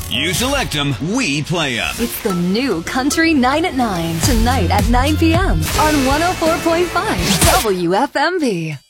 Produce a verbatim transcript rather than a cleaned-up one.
You select them, we play them. It's the new Country nine at nine. Tonight at nine p.m. on one oh four point five W F M V.